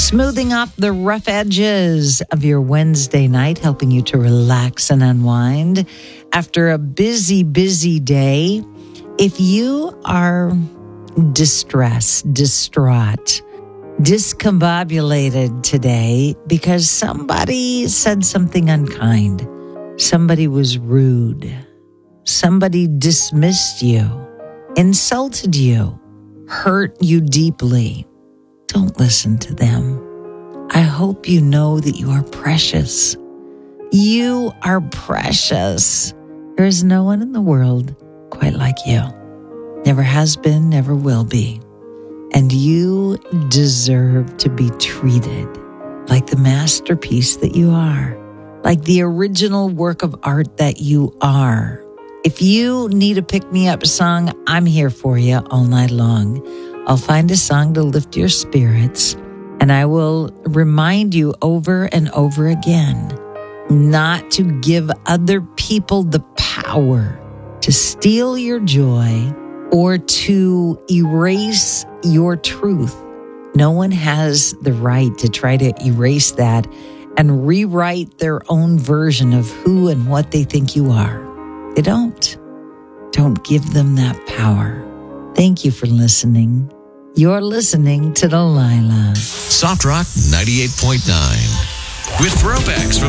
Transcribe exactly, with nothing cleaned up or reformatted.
smoothing off the rough edges of your Wednesday night, helping you to relax and unwind after a busy, busy day. If you are distressed, distraught, discombobulated today because somebody said something unkind, somebody was rude, somebody dismissed you, insulted you, hurt you deeply, don't listen to them. I hope you know that you are precious. You are precious. There is no one in the world quite like you. Never has been, never will be. And you deserve to be treated like the masterpiece that you are, like the original work of art that you are. If you need a pick-me-up song, I'm here for you all night long. I'll find a song to lift your spirits, and I will remind you over and over again not to give other people the power to steal your joy or to erase your truth. No one has the right to try to erase that and rewrite their own version of who and what they think you are. They don't. Don't give them that power. Thank you for listening. You're listening to Delilah. Soft Rock ninety-eight point nine with throwbacks from